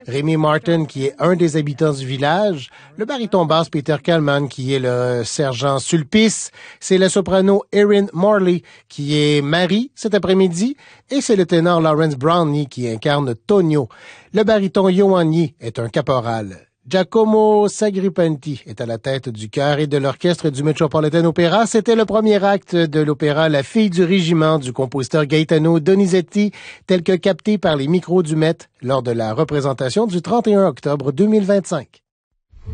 Rémi Martin, qui est un des habitants du village, le baryton basse Peter Kalman, qui est le sergent Sulpice, c'est la soprano Erin Morley, qui est Marie cet après-midi, et c'est le ténor Lawrence Brownlee, qui incarne Tonio. Le baryton Ioanni est un caporal. Giacomo Sagripenti est à la tête du chœur et de l'orchestre du Metropolitan Opera. C'était le premier acte de l'opéra La fille du régiment du compositeur Gaetano Donizetti, tel que capté par les micros du Met lors de la représentation du 31 octobre 2025.